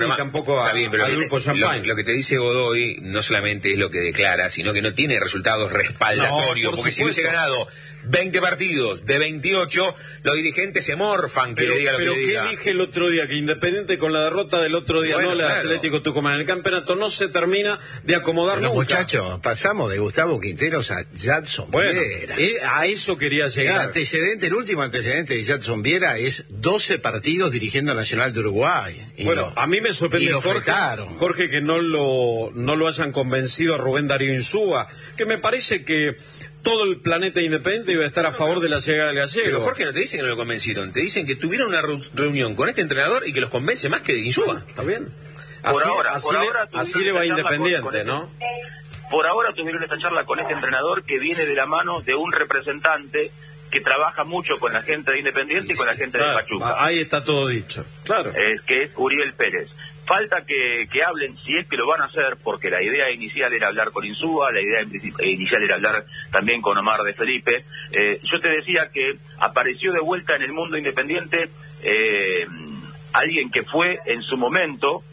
y tampoco está bien, pero al grupo Champagne. Lo que te dice Godoy no solamente es lo que declara, sino que no tiene resultados respaldatorios, porque si hubiese ganado 20 partidos de 28, los dirigentes se morfan que le diga lo que le diga. Pero ¿qué dije el otro día? Que Independiente con la derrota del otro día, bueno, el Atlético Tucumán en el campeonato no se termina de acomodar pero nunca. muchachos, pasamos de Gustavo Quinteros a Jadson Viera. A eso quería llegar. El último antecedente de Jadson Viera es 12 partidos dirigiendo a Nacional de Uruguay. A mí me sorprende, Jorge, que no lo hayan convencido a Rubén Darío Insúa, que me parece que todo el planeta independiente iba a estar a favor de la llegada del Gallego. Pero Jorge, no te dicen que no lo convencieron, te dicen que tuvieron una reunión con este entrenador y que los convence más que de Insúa. Está bien. Así le va Independiente, ¿no? Por ahora tuvieron esta charla con este entrenador que viene de la mano de un representante que trabaja mucho con la gente de Independiente y con la gente de Pachuca. Ahí está todo dicho, claro. Que es Uriel Pérez. Falta que hablen, si es que lo van a hacer, porque la idea inicial era hablar con Insúa, la idea inicial era hablar también con Omar de Felipe. Yo te decía que apareció de vuelta en el mundo independiente alguien que fue en su momento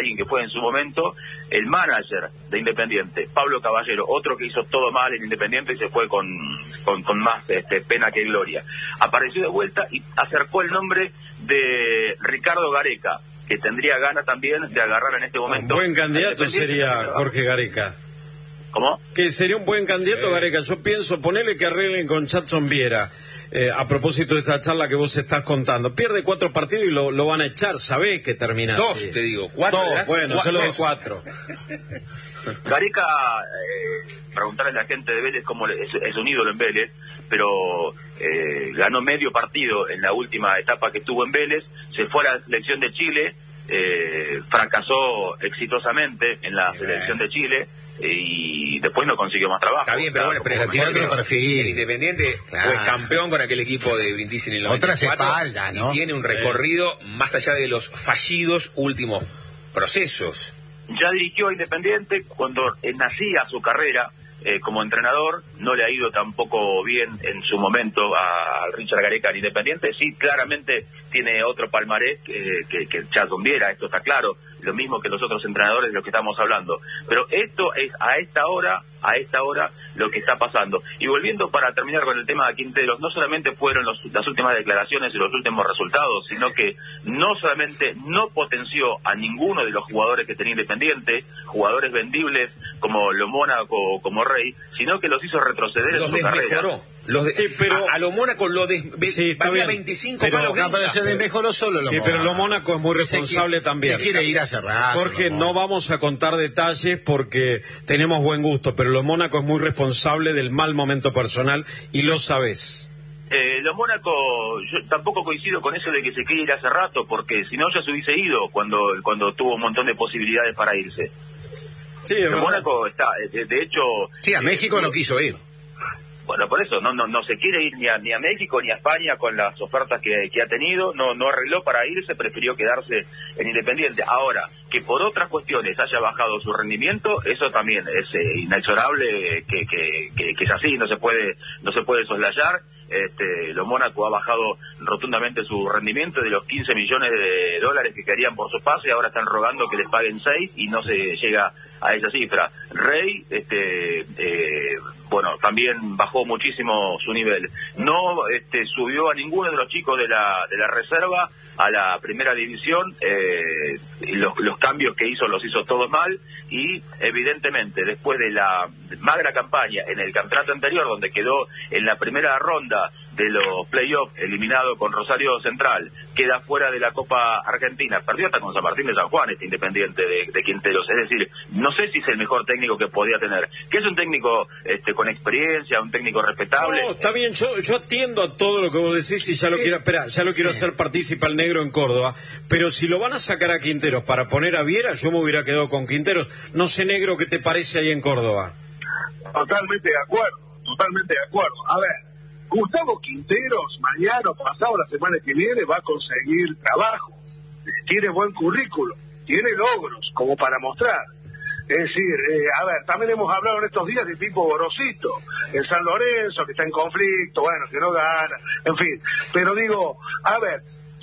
el manager de Independiente, Pablo Caballero, otro que hizo todo mal en Independiente y se fue con más pena que gloria. Apareció de vuelta y acercó el nombre de Ricardo Gareca, que tendría ganas también de agarrar en este momento. Un buen candidato sería Jorge Gareca. ¿Cómo? Que sería un buen candidato Gareca. Yo pienso, ponerle que arreglen con Jadson Viera. A propósito de esta charla que vos estás contando. Pierde 4 partidos y lo van a echar, sabés que termina 2, así. te digo, 4. Bueno, yo lo doy 4. Gareca, preguntarle a la gente de Vélez cómo es un ídolo en Vélez, pero ganó medio partido en la última etapa que estuvo en Vélez, se fue a la selección de Chile, fracasó exitosamente en la selección de Chile y después no consiguió más trabajo. Está bien, pero bueno, pero el Independiente fue campeón con aquel equipo de Brindisi en el 94 ¿no? Y tiene un recorrido más allá de los fallidos últimos procesos. Ya dirigió a Independiente cuando nacía su carrera como entrenador, no le ha ido tampoco bien en su momento a Richard Gareca en Independiente. Sí, claramente tiene otro palmarés que Jadson Viera, esto está claro, lo mismo que los otros entrenadores de los que estamos hablando. Pero esto es a esta hora lo que está pasando. Y volviendo para terminar con el tema de Quinteros, no solamente fueron las últimas declaraciones y los últimos resultados, sino que no solamente no potenció a ninguno de los jugadores que tenía Independiente, jugadores vendibles como lo Mónaco, como Rey, sino que los hizo retroceder en su carrera. Pero a lo Mónaco valía 25 palos. Pero se desmejoró solo lo Mónaco. Pero lo Mónaco es muy responsable también. Se quiere ir a cerrar. Jorge, no vamos a contar detalles porque tenemos buen gusto, pero lo Mónaco es muy responsable del mal momento personal y lo sabés. Lo Mónaco, yo tampoco coincido con eso de que se quiere ir hace rato, porque si no ya se hubiese ido cuando tuvo un montón de posibilidades para irse. Sí, lo Mónaco está, de hecho... Sí, a México no quiso ir. Bueno, por eso, no se quiere ir ni a México ni a España con las ofertas que ha tenido, no arregló para irse, prefirió quedarse en Independiente. Ahora, que por otras cuestiones haya bajado su rendimiento, eso también es inexorable, que es así, no se puede soslayar. Lo Mónaco ha bajado rotundamente su rendimiento de los 15 millones de dólares que querían por su pase, ahora están rogando que les paguen 6 y no se llega a esa cifra. Rey, también bajó muchísimo su nivel. No subió a ninguno de los chicos de la reserva a la primera división. Los cambios que hizo los hizo todos mal y evidentemente después de la magra campaña en el campeonato anterior, donde quedó en la primera ronda de los playoffs eliminado con Rosario Central, queda fuera de la Copa Argentina, perdió hasta con San Martín de San Juan Independiente de Quinteros, es decir, no sé si es el mejor técnico que podía tener, que es un técnico con experiencia, un técnico respetable. No, está bien, yo atiendo a todo lo que vos decís y ya lo quiero hacer partícipe al negro en Córdoba, pero si lo van a sacar a Quinteros para poner a Viera, yo me hubiera quedado con Quinteros. No sé, negro, ¿qué te parece ahí en Córdoba? Totalmente de acuerdo. A ver, Gustavo Quinteros mañana o pasado, la semana que viene, va a conseguir trabajo. Tiene buen currículo, tiene logros como para mostrar. Es decir, también hemos hablado en estos días de Pipo Gorosito, en San Lorenzo, que está en conflicto, bueno, que no gana, en fin. Pero digo,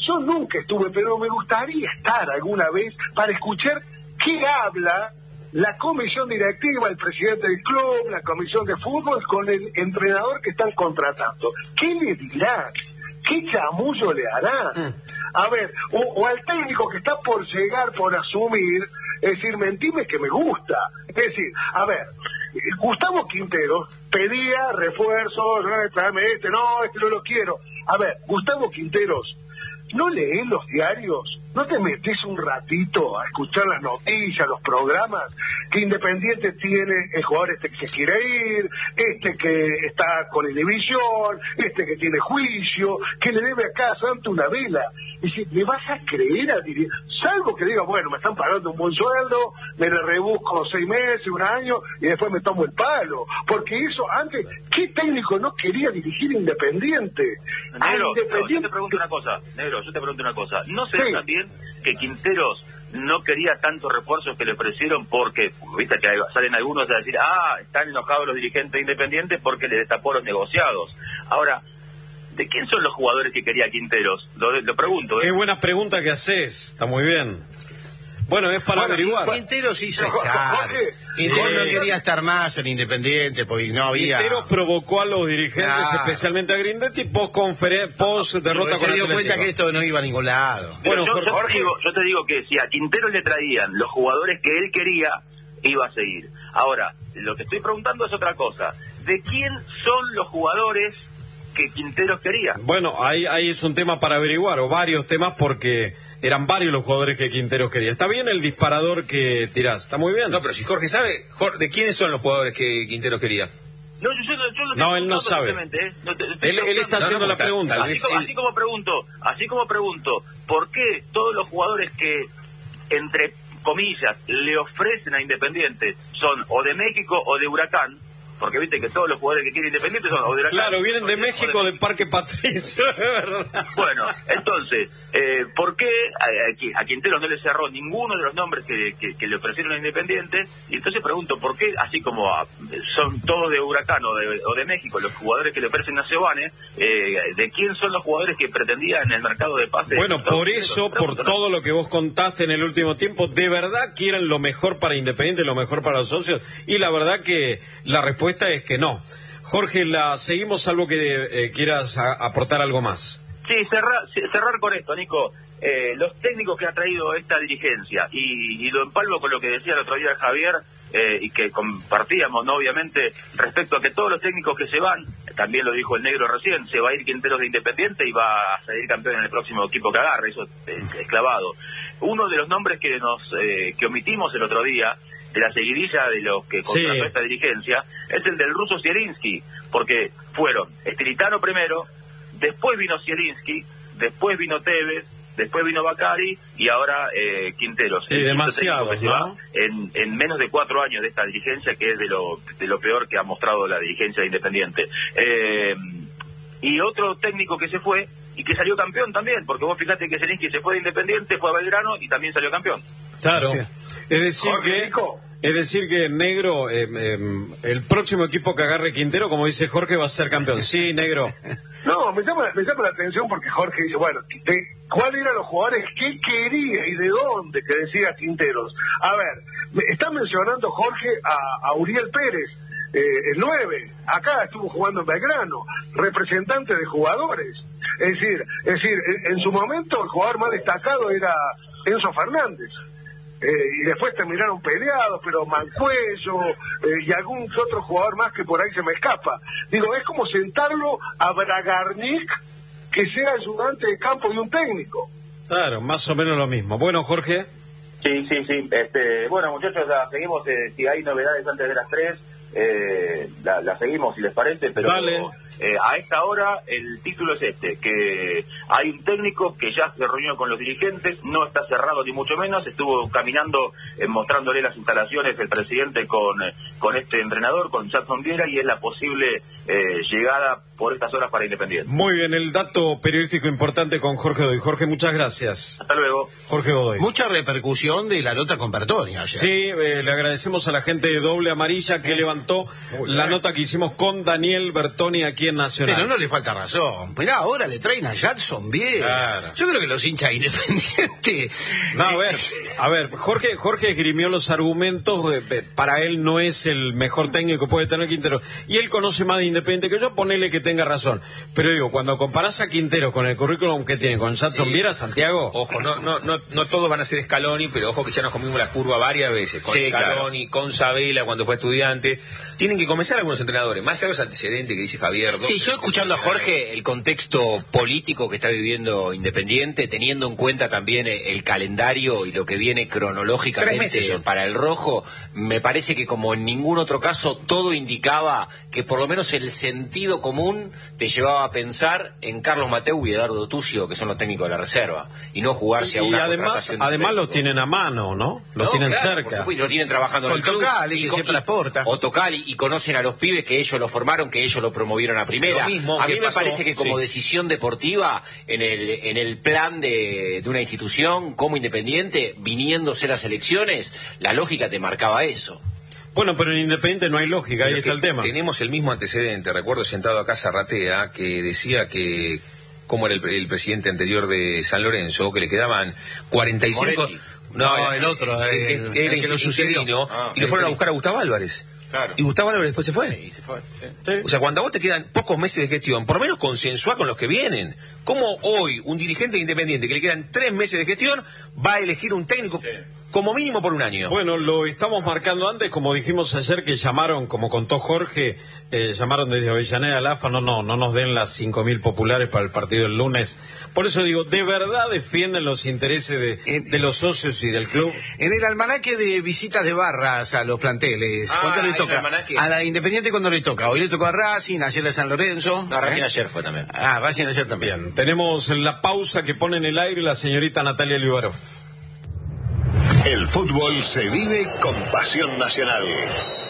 yo nunca estuve, pero me gustaría estar alguna vez para escuchar qué habla la comisión directiva, el presidente del club, la comisión de fútbol, con el entrenador que están contratando. ¿Qué le dirán? ¿Qué chamullo le harán? A ver, o al técnico que está por llegar, por asumir, es decir, mentime que me gusta. Es decir, a ver, Gustavo Quinteros pedía refuerzos, tráeme este no lo quiero. A ver, Gustavo Quinteros, ¿no lees los diarios? ¿No te metes un ratito a escuchar las noticias, los programas? Que Independiente tiene el jugador este que se quiere ir, este que está con inhibición, este que tiene juicio, que le debe a cada santo una vela. Y si me vas a creer a dirigir, salvo que diga, bueno, me están pagando un buen sueldo, me le rebusco 6 meses, 1 año, y después me tomo el palo. Porque eso antes, ¿qué técnico no quería dirigir Independiente? Negro, yo te pregunto una cosa. ¿No será también que Quinteros no quería tantos refuerzos que le ofrecieron porque, viste que salen algunos a decir, están enojados los dirigentes de Independiente porque le destapó los negociados? Ahora, ¿de quién son los jugadores que quería Quinteros? Lo pregunto. Qué buena pregunta que haces, está muy bien. Bueno, es para averiguar. Quinteros hizo echar. Quinteros no quería estar más en Independiente porque no había... Quinteros provocó a los dirigentes, especialmente a Grindetti, post derrota con se dio cuenta que esto no iba a ningún lado. Bueno, yo te digo que si a Quinteros le traían los jugadores que él quería, iba a seguir. Ahora, lo que estoy preguntando es otra cosa. ¿De quién son los jugadores que Quinteros quería? Bueno, ahí es un tema para averiguar, o varios temas, porque eran varios los jugadores que Quinteros quería. Está bien el disparador que tirás, está muy bien. No, pero si Jorge sabe, ¿de quiénes son los jugadores que Quinteros quería? No, él no sabe. Él está haciendo la pregunta. Así como pregunto, ¿por qué todos los jugadores que, entre comillas, le ofrecen a Independiente son o de México o de Huracán? Porque viste que todos los jugadores que quieren Independiente son o de Huracán. Claro, vienen de México, del Parque Patricio. Bueno, entonces, ¿por qué a Quinteros no le cerró ninguno de los nombres que le ofrecieron a Independiente? Y entonces pregunto, ¿por qué, así como son todos de Huracán o de México los jugadores que le ofrecen a Sebane, de quién son los jugadores que pretendían en el mercado de pases? Bueno, por eso, por todo lo que vos contaste en el último tiempo, de verdad quieren lo mejor para Independiente, lo mejor para los socios, y la verdad que la respuesta es que no. Jorge, la seguimos, salvo que quieras aportar algo más. Sí, cerrar con esto, Nico. Los técnicos que ha traído esta dirigencia, y lo empalmo con lo que decía el otro día Javier, y que compartíamos, ¿no? Obviamente, respecto a que todos los técnicos que se van, también lo dijo el Negro recién, se va a ir Quinteros de Independiente y va a salir campeón en el próximo equipo que agarre, eso es clavado. Uno de los nombres que omitimos el otro día, de la seguidilla de los que contrató esta dirigencia, es el del ruso Zielinski, porque fueron Estilitano primero, después vino Zielinski, después vino Tevez, después vino Bacari y ahora Quinteros. Sí, demasiado, ¿no? En menos de 4 años de esta dirigencia, que es de lo peor que ha mostrado la dirigencia de Independiente. Y otro técnico que se fue y que salió campeón también, porque vos fíjate que Zielinski se fue de Independiente, fue a Belgrano y también salió campeón. Claro. Sí. Es decir que Negro, el próximo equipo que agarre Quintero, como dice Jorge, va a ser campeón. Sí, Negro. No, me llama la atención porque Jorge dice, bueno, ¿cuáles eran los jugadores que quería y de dónde que decía Quinteros? A ver, está mencionando Jorge a Uriel Pérez, el 9, acá estuvo jugando en Belgrano, representante de jugadores. Es decir, en su momento el jugador más destacado era Enzo Fernández. Y después terminaron peleados, pero Mancuello y algún otro jugador más que por ahí se me escapa. Digo, es como sentarlo a Bragarnik, que sea ayudante de campo de un técnico. Claro, más o menos lo mismo. Bueno, Jorge. Sí. Bueno, muchachos, la seguimos. Si hay novedades antes de las 3, la seguimos, si les parece, pero... Dale. A esta hora el título es que hay un técnico que ya se reunió con los dirigentes, no está cerrado ni mucho menos, estuvo caminando mostrándole las instalaciones el presidente con este entrenador, con Jackson Viera, y es la posible llegada por estas horas para Independiente. Muy bien, el dato periodístico importante con Jorge Godoy. Jorge, muchas gracias. Hasta luego. Jorge Godoy. Mucha repercusión de la nota con Bertoni ayer. Sí, le agradecemos a la gente de Doble Amarilla que levantó la nota que hicimos con Daniel Bertoni aquí en Nacional. Pero no le falta razón. Mirá, ahora le traen a Jackson bien. Claro. Yo creo que los hinchas Independiente... No, a ver, Jorge esgrimió los argumentos, para él no es el mejor técnico que puede tener Quintero, y él conoce más de Independiente que yo, ponele que tenga razón, pero digo, cuando comparás a Quintero con el currículum que tiene con Jackson Viera, Santiago... Ojo, no todos van a ser Scaloni, pero ojo que ya nos comimos la curva varias veces, con Scaloni, con Sabela cuando fue estudiante, tienen que comenzar algunos entrenadores, más allá de los antecedentes que dice Javier. Sí, yo escuchando a Jorge, el contexto político que está viviendo Independiente, teniendo en cuenta también el calendario y lo que viene cronológicamente para el rojo, me parece que como en ningún otro caso todo indicaba que por lo menos el sentido común te llevaba a pensar en Carlos Mateu y Eduardo Tucio, que son los técnicos de la reserva, y no jugarse a una contratación. Además los tienen a mano, ¿no? Los tienen cerca. Lo tienen trabajando con en el club. Tocali, que siempre aporta. O Tocali, y conocen a los pibes que ellos lo formaron, que ellos lo promovieron a primera. A mí me parece que como decisión deportiva, en el plan de una institución como Independiente, viniéndose las elecciones, la lógica te marcaba eso. Bueno, pero en Independiente no hay lógica, ahí está el tema. Tenemos el mismo antecedente, recuerdo sentado acá Zarratea, que decía que, como era el presidente anterior de San Lorenzo, que le quedaban 45... Moretti. No, el otro, era que lo sucedió. Y lo fueron a buscar a Gustavo Álvarez. Claro. Y Gustavo Álvarez después se fue. Sí, se fue. Sí. O sea, cuando a vos te quedan pocos meses de gestión, por lo menos consensuá con los que vienen. ¿Cómo hoy un dirigente Independiente que le quedan 3 meses de gestión va a elegir un técnico como mínimo por un año? Bueno, lo estamos marcando antes, como dijimos ayer que llamaron, como contó Jorge, llamaron desde Avellaneda al AFA, no nos den las 5.000 populares para el partido del lunes. Por eso digo, ¿de verdad defienden los intereses de los socios y del club? En el almanaque de visitas de barras a los planteles, ¿cuándo le toca? A la Independiente, ¿cuándo le toca? Hoy le tocó a Racing, ayer a San Lorenzo. No, Racing ayer fue también. Racing ayer también. Bien, tenemos la pausa que pone en el aire la señorita Natalia Libarov. El fútbol se vive con pasión nacional.